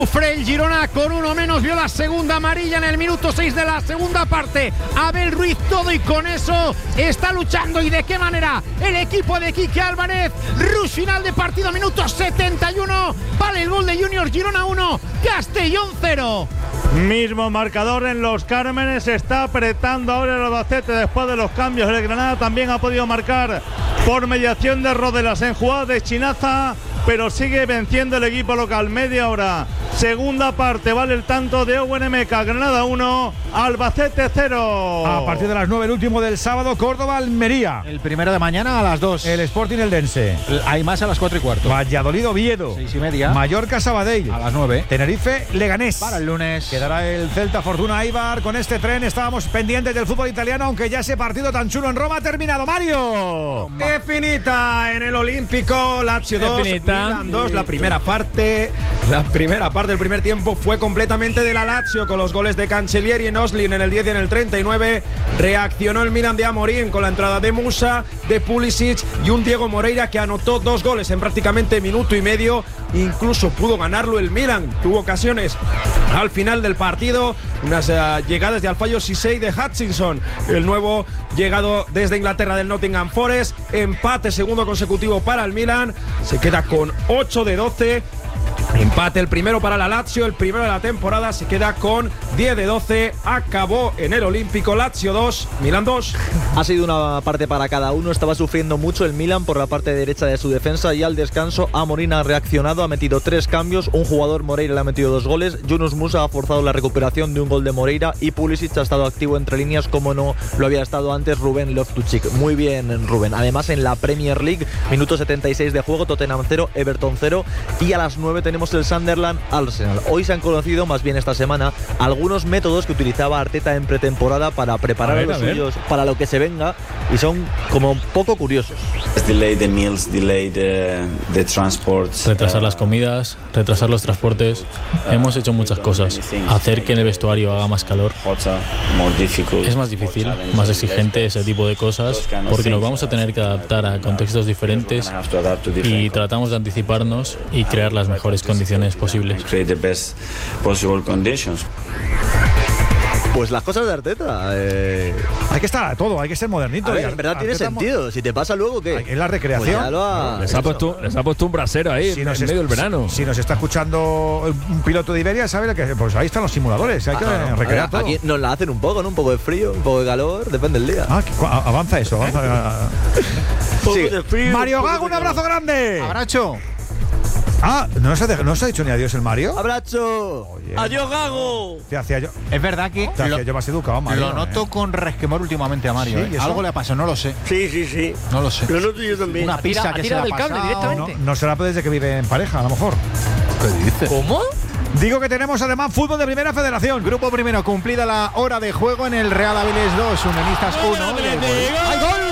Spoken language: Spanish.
El Girona con uno menos vio la segunda amarilla en el minuto 6 de la segunda parte. Abel Ruiz todo y con eso está luchando. ¿Y de qué manera? El equipo de Quique Álvarez. Rush final de partido, minuto 71. Vale el gol de Junior Girona 1, Castellón 0. Mismo marcador en Los Cármenes. Está apretando ahora el Albacete después de los cambios. El Granada también ha podido marcar por mediación de Rodelas en jugada de Chinaza, pero sigue venciendo el equipo local. Media hora, segunda parte, vale el tanto de Owen Emeka. Granada 1, Albacete 0. A partir de las 9 el último del sábado, Córdoba-Almería. El primero de mañana a las 2. El Sporting Eldense. Hay más a las 4:15. Valladolid-Oviedo. 6:30. Mallorca-Sabadell. A las 9. Tenerife-Leganés. Para el lunes. Quedará el Celta Fortuna Eibar. Con este tren estábamos pendientes del fútbol italiano, aunque ya ese partido tan chulo en Roma ha terminado. Mario. Definita en el Olímpico. Lazio 2, Milan 2. La primera parte del primer tiempo fue completamente de la Lazio, con los goles de Cancellieri en Oslin en el 10 y en el 39. Reaccionó el Milan de Amorim con la entrada de Musa, de Pulisic y un Diego Moreira que anotó 2 goles en prácticamente minuto y medio. Incluso pudo ganarlo el Milan. Tuvo ocasiones al final del partido, unas llegadas de Alfayо Sisei de Hutchinson, el nuevo llegado desde Inglaterra del Nottingham Forest. Empate segundo consecutivo para el Milan, se queda con 8 de 12. Empate el primero para la Lazio, el primero de la temporada, se queda con 10 de 12. Acabó en el Olímpico. Lazio 2, Milan 2. Ha sido una parte para cada uno. Estaba sufriendo mucho el Milan por la parte derecha de su defensa y al descanso Amorim ha reaccionado, ha metido 3 cambios. Un jugador, Moreira, le ha metido 2 goles. Yunus Musa ha forzado la recuperación de un gol de Moreira y Pulisic ha estado activo entre líneas como no lo había estado antes Rubén Loftus-Cheek. Muy bien, Rubén. Además, en la Premier League, minuto 76 de juego, Tottenham 0, Everton 0, y a las 9 tenemos el Sunderland Arsenal. Hoy se han conocido, más bien esta semana, algunos métodos que utilizaba Arteta en pretemporada para preparar a los suyos para lo que se venga, y son como poco curiosos. Delay the meals, delay the transport. Retrasar las comidas, retrasar los transportes. Hemos hecho muchas cosas. Hacer que en el vestuario haga más calor. Es más difícil, más exigente ese tipo de cosas, porque nos vamos a tener que adaptar a contextos diferentes y tratamos de anticiparnos y crear las mejores condiciones posibles. Pues las cosas de Arteta. Hay que estar a todo, hay que ser modernito. En verdad tiene sentido. Si te pasa luego, ¿qué? Es la recreación. Les ha puesto un brasero ahí en medio del verano. Si nos está escuchando un piloto de Iberia, sabe que pues ahí están los simuladores. Hay que recrear todo. Aquí nos la hacen un poco, ¿no? Un poco de frío, un poco de calor, depende del día. Avanza eso. Sí. Mario Gago, un abrazo grande. Abrazo. ¿no se ha dicho ni adiós el Mario? ¡Abrazo! Oye, ¡Adiós, Gago! Te hacía yo. Es verdad que Te hacía yo más educado, Mario. Lo noto con resquemor últimamente a Mario. Sí, Algo le ha pasado, no lo sé. Sí. No lo sé. Lo noto yo también. Una pizza que se le ha pasado. No será desde que vive en pareja, a lo mejor. ¿Qué dices? ¿Cómo? Digo que tenemos además fútbol de primera federación. Grupo primero, cumplida la hora de juego en el Real Avilés 2, Unionistas 1. ¡Hay gol!